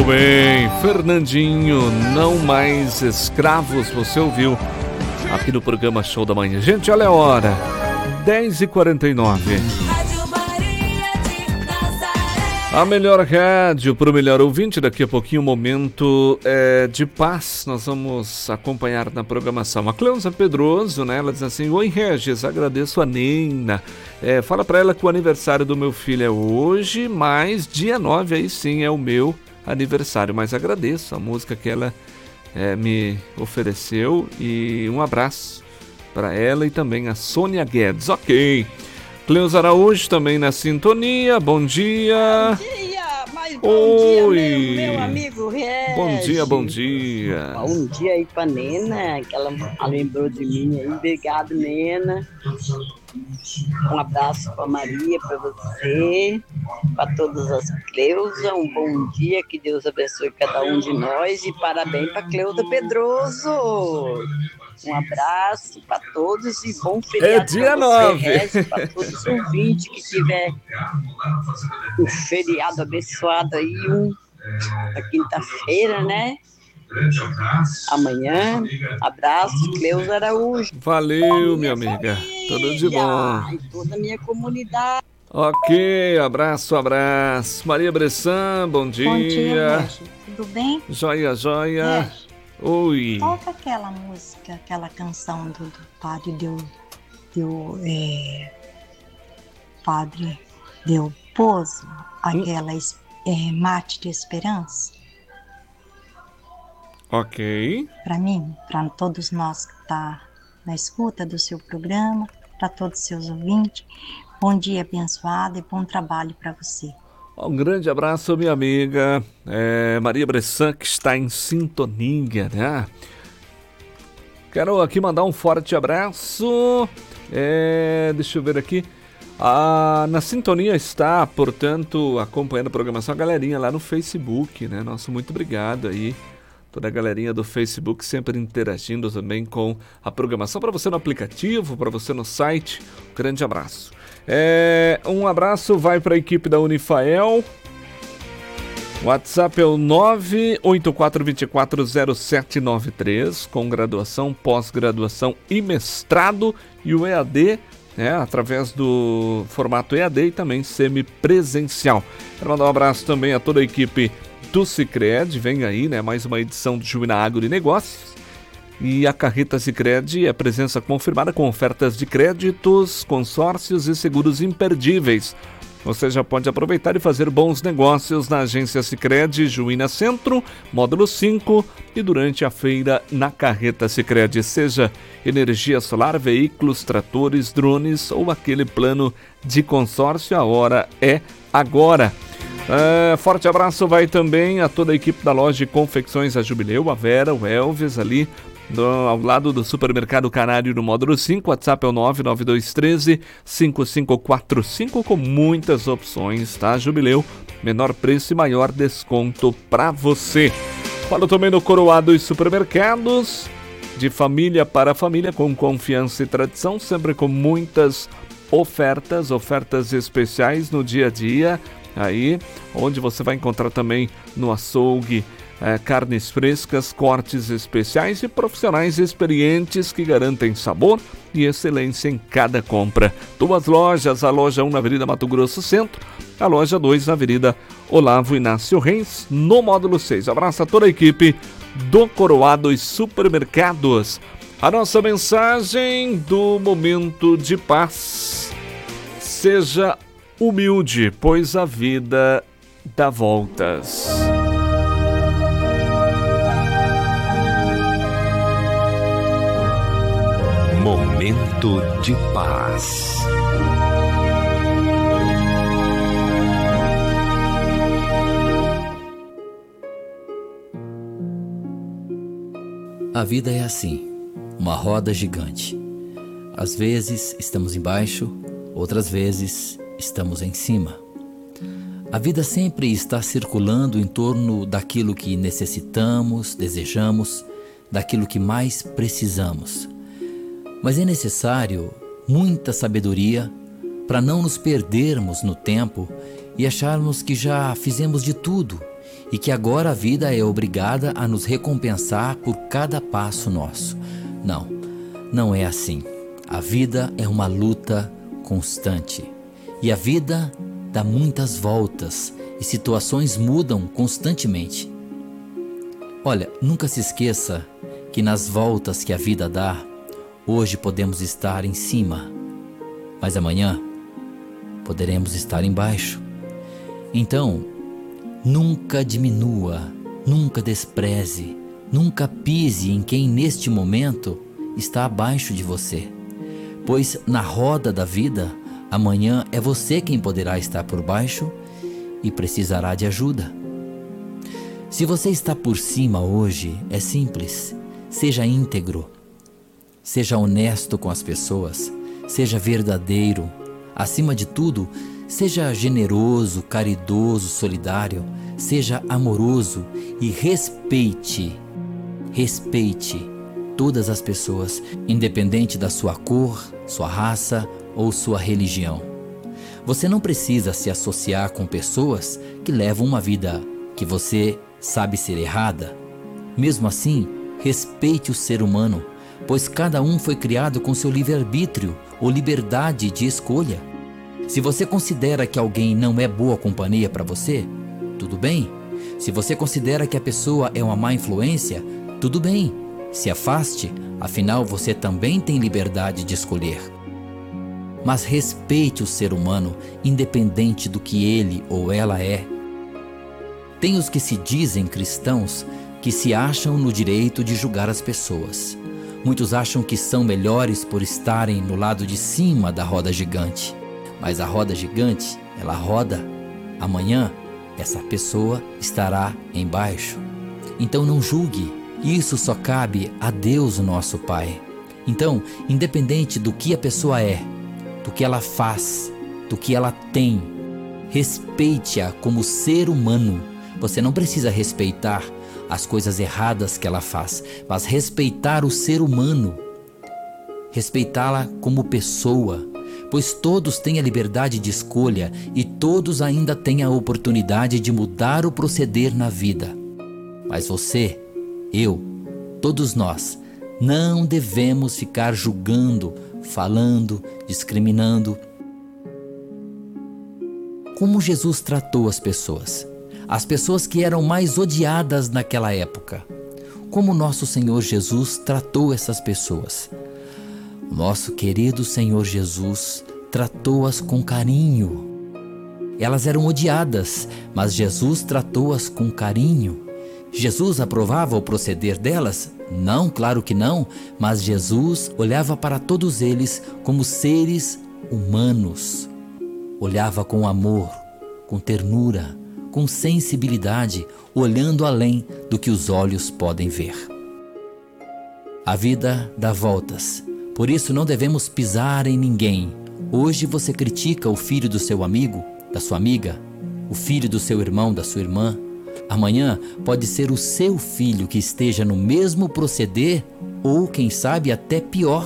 bem, Fernandinho, Não Mais Escravos, você ouviu aqui no programa Show da Manhã. Gente, olha a hora, 10h49. A melhor rádio para o melhor ouvinte. Daqui a pouquinho, um momento de paz. Nós vamos acompanhar na programação a Cleusa Pedroso, né? Ela diz assim: oi Regis, agradeço a Neina. Fala para ela que o aniversário do meu filho é hoje, mas dia 9 aí sim é o meu aniversário. Mas agradeço a música que ela me ofereceu e um abraço para ela e também a Sônia Guedes. Ok. Cleusa Araújo também na sintonia, bom dia. Bom dia, mas bom dia, meu amigo Regis. Bom dia, bom dia. Bom dia aí pra Nena, que ela lembrou de mim aí. Obrigado, Nena. Um abraço pra Maria, pra você, pra todas as Cleusa. Um bom dia, que Deus abençoe cada um de nós e parabéns pra Cleusa Pedroso. Um abraço para todos e bom feriado dia para você, 9. para todos os ouvintes que tiver um feriado abençoado aí, na quinta-feira, né? Amanhã, abraço, Cleusa Araújo. Valeu, minha amiga. Tudo de bom. E toda a minha comunidade. Ok, abraço. Maria Bressan, bom dia. Bom dia, Regis. Tudo bem? Joia. Regis, oi. toca aquela música, aquela canção do Padre Padre Del Pozo, aquela Mate de Esperança. Ok. Para mim, para todos nós que tá na escuta do seu programa, para todos os seus ouvintes, bom dia abençoado e bom trabalho para você. Um grande abraço, minha amiga Maria Bressan, que está em sintonia, né? Quero aqui mandar um forte abraço. Deixa eu ver aqui. Na sintonia está, portanto, acompanhando a programação, a galerinha lá no Facebook, né? Nosso muito obrigado aí. Toda a galerinha do Facebook sempre interagindo também com a programação. Para você no aplicativo, para você no site, um grande abraço. Um abraço vai para a equipe da Unifael. O WhatsApp é o 984240793, com graduação, pós-graduação e mestrado, e o EAD, através do formato EAD e também semipresencial. Quero mandar um abraço também a toda a equipe do Sicredi. Vem aí, mais uma edição do Juína Agronegócios. E a Carreta Sicredi é presença confirmada com ofertas de créditos, consórcios e seguros imperdíveis. Você já pode aproveitar e fazer bons negócios na agência Sicredi, Juína Centro, módulo 5, e durante a feira na Carreta Sicredi. Seja energia solar, veículos, tratores, drones ou aquele plano de consórcio, a hora é agora. Forte abraço vai também a toda a equipe da loja de confecções A Jubileu, a Vera, o Elvis ali, ao lado do Supermercado Canário no módulo 5, WhatsApp é o 99213-5545, com muitas opções, tá? Jubileu, menor preço e maior desconto para você. Falo também no Coroados Supermercados, de família para família, com confiança e tradição, sempre com muitas ofertas especiais no dia a dia, aí, onde você vai encontrar também no açougue, carnes frescas, cortes especiais e profissionais experientes que garantem sabor e excelência em cada compra. Duas lojas, a loja 1 na Avenida Mato Grosso Centro, a loja 2 na Avenida Olavo Inácio Reis, no módulo 6. Abraço a toda a equipe do Coroados Supermercados. A nossa mensagem do momento de paz: seja humilde, pois a vida dá voltas. Momento de paz. A vida é assim, uma roda gigante. Às vezes estamos embaixo, outras vezes estamos em cima. A vida sempre está circulando em torno daquilo que necessitamos, desejamos, daquilo que mais precisamos. Mas é necessário muita sabedoria para não nos perdermos no tempo e acharmos que já fizemos de tudo e que agora a vida é obrigada a nos recompensar por cada passo nosso. Não, não é assim. A vida é uma luta constante e a vida dá muitas voltas e situações mudam constantemente. Olha, nunca se esqueça que nas voltas que a vida dá, hoje podemos estar em cima, mas amanhã poderemos estar embaixo. Então, nunca diminua, nunca despreze, nunca pise em quem neste momento está abaixo de você, pois na roda da vida, amanhã é você quem poderá estar por baixo e precisará de ajuda. Se você está por cima hoje, é simples. Seja íntegro, seja honesto com as pessoas, seja verdadeiro. Acima de tudo, seja generoso, caridoso, solidário, seja amoroso e respeite todas as pessoas, independente da sua cor, sua raça ou sua religião. Você não precisa se associar com pessoas que levam uma vida que você sabe ser errada. Mesmo assim, respeite o ser humano, pois cada um foi criado com seu livre-arbítrio ou liberdade de escolha. Se você considera que alguém não é boa companhia para você, tudo bem. Se você considera que a pessoa é uma má influência, tudo bem. Se afaste, afinal você também tem liberdade de escolher. Mas respeite o ser humano, independente do que ele ou ela é. Tem os que se dizem cristãos que se acham no direito de julgar as pessoas. Muitos acham que são melhores por estarem no lado de cima da roda gigante. Mas a roda gigante, ela roda. Amanhã, essa pessoa estará embaixo. Então não julgue. Isso só cabe a Deus, o nosso Pai. Então, independente do que a pessoa é, do que ela faz, do que ela tem, respeite-a como ser humano. Você não precisa respeitar as coisas erradas que ela faz, mas respeitar o ser humano, respeitá-la como pessoa, pois todos têm a liberdade de escolha e todos ainda têm a oportunidade de mudar o proceder na vida. Mas você, eu, todos nós, não devemos ficar julgando, falando, discriminando. Como Jesus tratou as pessoas que eram mais odiadas naquela época. Como nosso Senhor Jesus tratou essas pessoas. Nosso querido Senhor Jesus tratou-as com carinho. Elas eram odiadas, mas Jesus tratou-as com carinho. Jesus aprovava o proceder delas? Não, claro que não, mas Jesus olhava para todos eles como seres humanos. Olhava com amor, com ternura, com sensibilidade, olhando além do que os olhos podem ver. A vida dá voltas, por isso não devemos pisar em ninguém. Hoje você critica o filho do seu amigo, da sua amiga, o filho do seu irmão, da sua irmã. Amanhã pode ser o seu filho que esteja no mesmo proceder ou, quem sabe, até pior.